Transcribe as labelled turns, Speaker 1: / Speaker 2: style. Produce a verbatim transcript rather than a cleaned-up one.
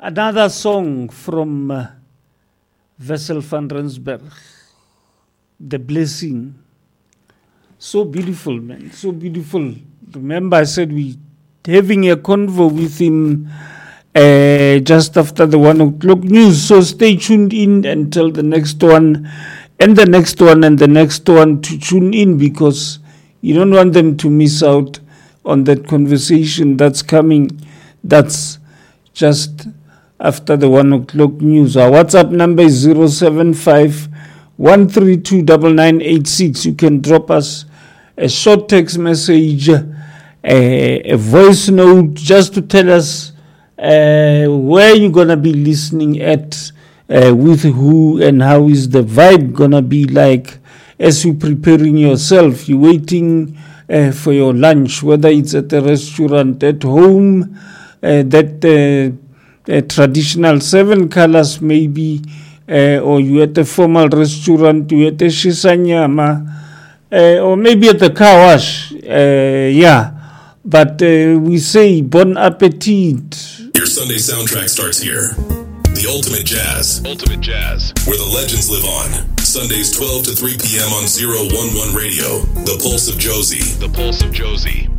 Speaker 1: Another song from uh, Wessel van Rensburg, The Blessing. So beautiful, man, so beautiful. Remember I said we having a convo with him uh, just after the one o'clock news. So stay tuned in until the next one and the next one and the next one to tune in, because you don't want them to miss out on that conversation that's coming. That's just after the one o'clock news. Our WhatsApp number is zero seven five, one three two, nine nine eight six. You can drop us a short text message, a, a voice note, just to tell us uh, where you're going to be listening at, uh, with who, and how is the vibe going to be like as you're preparing yourself. You're waiting uh, for your lunch, whether it's at a restaurant, at home, uh, that uh, uh, traditional seven colors maybe, uh, or you at a formal restaurant, you at a shisanyama, uh, or maybe at the car wash, uh, yeah. But uh, we say bon appetit.
Speaker 2: Your Sunday soundtrack starts here. The Ultimate Jazz. Ultimate Jazz. Where the legends live on. Sundays twelve to three p.m. on zero one one Radio. The Pulse of Josie. The Pulse of Josie.